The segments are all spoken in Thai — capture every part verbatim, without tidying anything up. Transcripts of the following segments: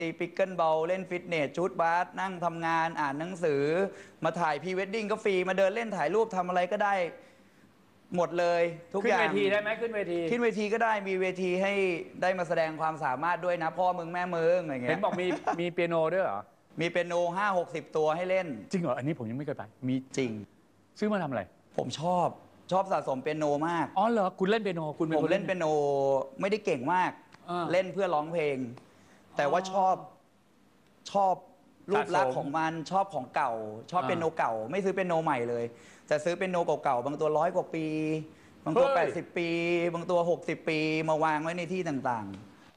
ตีปิกเกิลบอลเล่นฟิตเนสชุดบาสนั่งทำงานอ่านหนังสือมาถ่ายพรีเวดดิ้งก็ฟรีมาเดินเล่นถ่ายรูปทำอะไรก็ได้หมดเลยทุกอย่างขึ้นเวทีได้ไหมขึ้นเวทีขึ้นเวทีก็ได้มีเวทีให้ได้มาแสดงความสามารถด้วยนะพ่อมึงแม่มึงอะไรเงี้ยเห็นบอกมีมีเปียโนด้วยเหรอมีเปียโนห้าหกสิบตัวให้เล่นจริงเหรออันนี้ผมยังไม่เคยไปมีจริงซื้อมาทำอะไรผมชอบชอบสะสมเปียโนมากอ๋อเหรอคุณเล่นเปียโนคุณผมเล่นเปียโนไม่ได้เก่งมากเล่นเพื่อร้องเพลงแต่ว่าชอบชอบรูปลักษณ์ของมันชอบของเก่าชอบเปียโนเก่าไม่ซื้อเปียโนใหม่เลยแต่ซื้อเปียโนเก่าๆบางตัวร้อยกว่าปีบางตัวแปดสิบปีบางตัวหกสิบปีมาวางไว้ในที่ต่างๆ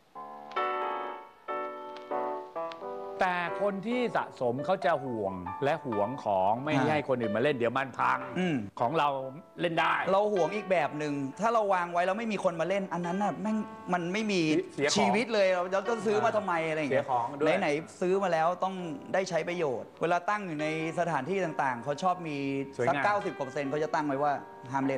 แต่คนที่สะสมเขาจะห่วงและห่วงของไม่ให้คนอื่นมาเล่นเดี๋ยวมันพังของเราเล่นได้เราห่วงอีกแบบหนึ่งถ้าเราวางไว้แล้วไม่มีคนมาเล่นอันนั้นน่ะแม่งมันไม่มีชีวิตเลยเราจะซื้อมาทำไมอะไรอย่างเงี้ยไหนๆซื้อมาแล้วต้องได้ใช้ประโยชน์เวลาตั้งอยู่ในสถานที่ต่างๆเขาชอบมีสักเก้าสิบกว่าเปอร์เซ็นต์เขาจะตั้งไว้ว่าห้ามเล่น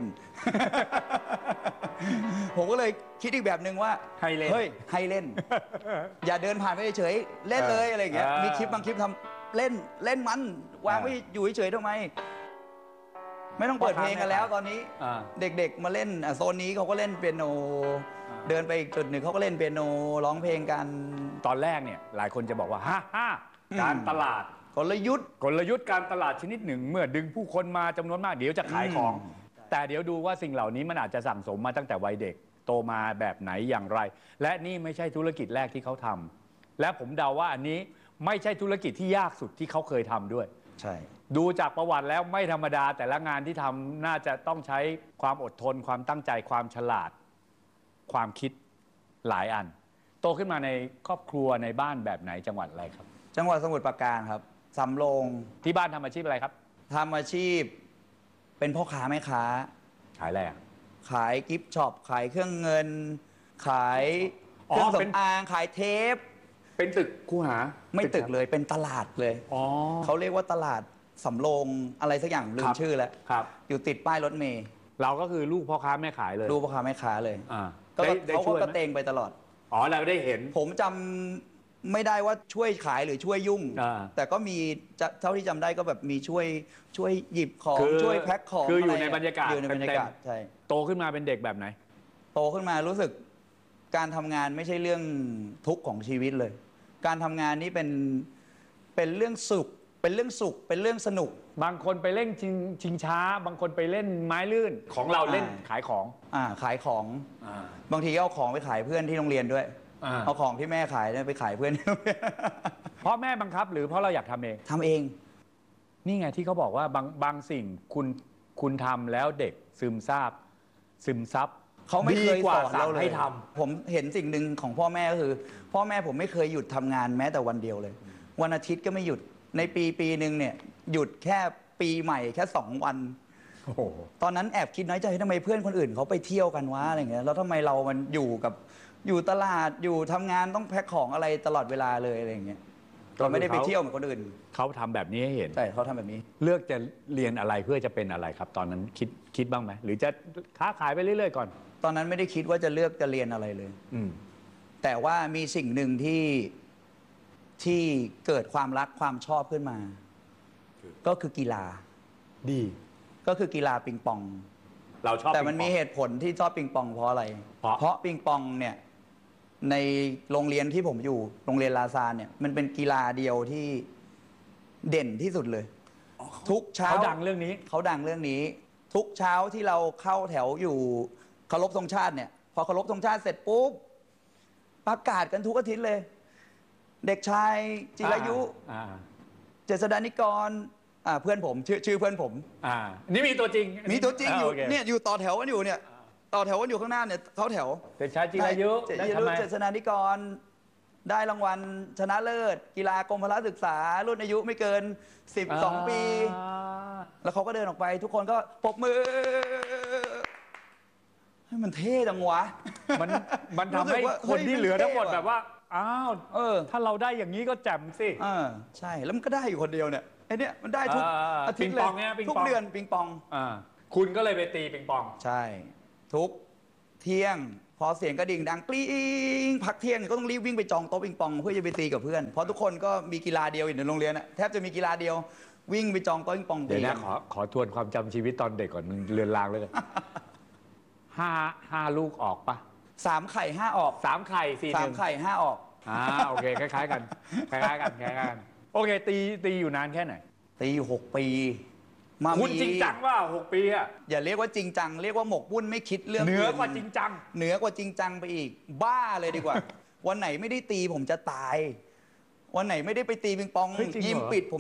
ผมก็เลยคิดอีกแบบหนึ่งว่าให้เล่นเฮ้ยให้เล่นอย่าเดินผ่านไปเฉยเล่นเลยอะไรอย่างเงี้ยมีคลิปบางคลิปทำเล่นเล่นมันวางไว้อยู่เฉยๆทำไมไม่ต้องเปิดเพลงกันแล้วตอนนี้เด็กๆมาเล่นโซนนี้เขาก็เล่นเปียโนเดินไปอีกจุดหนึ่งเขาก็เล่นเปียโนร้องเพลงกันตอนแรกเนี่ยหลายคนจะบอกว่าฮ่าฮ่าการตลาดกลยุทธ์กลยุทธ์การตลาดชนิดหนึ่งเมื่อดึงผู้คนมาจำนวนมากเดี๋ยวจะขายของแต่เดี๋ยวดูว่าสิ่งเหล่านี้มันอาจจะสั่งสมมาตั้งแต่วัยเด็กโตมาแบบไหนอย่างไรและนี่ไม่ใช่ธุรกิจแรกที่เขาทำและผมเดาว่าอันนี้ไม่ใช่ธุรกิจที่ยากสุดที่เขาเคยทำด้วยใช่ดูจากประวัติแล้วไม่ธรรมดาแต่ละงานที่ทำน่าจะต้องใช้ความอดทนความตั้งใจความฉลาดความคิดหลายอันโตขึ้นมาในครอบครัวในบ้านแบบไหนจังหวัดอะไรครับจังหวัดสมุทรปราการครับสำโรงที่บ้านทำอาชีพอะไรครับทำอาชีพเป็นพ่อค้าแม่ค้าขายอะไรขายกิฟต์ช็อปขายเครื่องเงินขายเครื่องสำอางขายเทปเป็นตึกคูหาไม่ตึกเลยเป็นตลาดเลยเขาเรียกว่าตลาดสำโรงอะไรสักอย่างลืมชื่อแล้วอยู่ติดป้ายรถเมล์เราก็คือลูกพ่อค้าแม่ขายเลยลูกพ่อค้าแม่ค้าเลยก็เขาก็กระเตงไปตลอดอ๋อเราได้เห็นผมจำไม่ได้ว่าช่วยขายหรือช่วยยุ่งแต่ก็มีเท่าที่จำได้ก็แบบมีช่วยช่วยหยิบของช่วยแพ็คของคืออยู่ในบรรยากาศอยู่ในบรรยากาศใช่โตขึ้นมาเป็นเด็กแบบไหนโตขึ้นมารู้สึกการทำงานไม่ใช่เรื่องทุกข์ของชีวิตเลยการทำงานนี้เป็นเป็นเรื่องสุขเป็นเรื่องสุขเป็นเรื่องสนุกบางคนไปเล่นชิงชิงช้าบางคนไปเล่นไม้ลื่นของเราเล่นขายของอ่าขายของบางทีเอาของไปขายเพื่อนที่โรงเรียนด้วยเอาของที่แม่ขายไปขายเพื่อนที่โรงเรียนเพราะแม่บังคับหรือเพราะเราอยากทำเองทำเองนี่ไงที่เขาบอกว่าบางบางสิ่งคุณคุณทำแล้วเด็กซึมซาบซึมซับเขาไม่เคยสอนเราเลยให้ทำผมเห็นสิ่งหนึ่งของพ่อแม่ก็คือพ่อแม่ผมไม่เคยหยุดทำงานแม้แต่วันเดียวเลยวันอาทิตย์ก็ไม่หยุดในปีปีหนึ่งเนี่ยหยุดแค่ปีใหม่แค่สองวันตอนนั้นแอบคิดน้อยใจทำไมเพื่อนคนอื่นเขาไปเที่ยวกันวะอะไรเงี้ยแล้วทำไมเรามันอยู่กับอยู่ตลาดอยู่ทำงานต้องแพ็คของอะไรตลอดเวลาเลยอะไรเงี้ยเราไม่ได้ไปเที่ยวเหมือนคนอื่นเขาทำแบบนี้ให้เห็นใช่เขาทำแบบนี้เลือกจะเรียนอะไรเพื่อจะเป็นอะไรครับตอนนั้นคิดคิดบ้างไหมหรือจะค้าขายไปเรื่อยๆก่อนตอนนั้นไม่ได้คิดว่าจะเลือกจะเรียนอะไรเลยแต่ว่ามีสิ่งหนึ่งที่ที่เกิดความรักความชอบขึ้นมาก็คือกีฬาดีก็คือกีฬาปิงปองเราชอบแต่มันมีเหตุผลที่ชอบปิงปองเพราะอะไรเพราะปิงปองเนี่ยในโรงเรียนที่ผมอยู่โรงเรียนลาซานเนี่ยมันเป็นกีฬาเดียวที่เด่นที่สุดเลยทุกเช้าเขาดังเรื่องนี้เขาดังเรื่องนี้ทุกเช้าที่เราเข้าแถวอยู่เคารพธงชาติเนี่ยพอเคารพธงชาติเสร็จปุ๊บประกาศกันทุกอาทิตย์เลยเด็กชายจิรายุเจษฎานิกรเพื่อนผมชื่อชื่อเพื่อนผมนี่มีตัวจริงมีตัวจริงอยู่เนี่ยอยู่ต่อแถวกันอยู่เนี่ยต่อแถวกันอยู่ข้างหน้าเนี่ยเขาแถวเด็กชายจิรายุเจษฎาเจษฎานิกรได้รางวัลชนะเลิศกีฬากรมพละศึกษารุ่นอายุไม่เกินสิบสองปีแล้วเขาก็เดินออกไปทุกคนก็ปรบมือให้มันเท่จังวะมันมันทำให้คนที่เหลือทั้งหมดแบบว่าอ้าวเออถ้าเราได้อย่างนี้ก็แจ่มสิเออใช่แล้วมันก็ได้อยู่คนเดียวเนี่ยไอเนี้ยมันได้ทุกอาทิตย์เลยทุกเดือนปิงปองคุณก็เลยไปตีปิงปองใช่ทุกเที่ยงพอเสียงกระดิ่งดังกริ๊งพักเที่ยงก็ต้องรีบวิ่งไปจองโต๊ะปิงปองเพื่อจะไปตีกับเพื่อนเพราะทุกคนก็มีกีฬาเดียวอยู่ในโรงเรียนอะแทบจะมีกีฬาเดียววิ่งไปจองโต๊ะปิงปองเดี๋ตียวกันะนขอขอทวนความจำชีวิตตอนเด็กก่อนมันเลือนลางเลยกัน ห้าห้าลูกออกปะสามไข่ห้าออกสามไข่สี่หสามนึ่งไข่ห้าออกอ่าโอเคคล้ายๆกันคล้ายๆกันคล้ายๆกันโอเคตีตีอยู่นานแค่ไหนตีอยู่หกปีมาคุณมีจริงจังว่าหกปีอะอย่าเรียกว่าจริงจังเรียกว่าหมกบุ่นไม่คิดเรื่องเหนือกว่าจริงจังเหนือกว่าจริงจังไปอีก บ้าเลยดีกว่า วันไหนไม่ได้ตีผมจะตาย วันไหนไม่ได้ไปตีปิงปองเฮ้ยจริงเหรอยิมปิดผม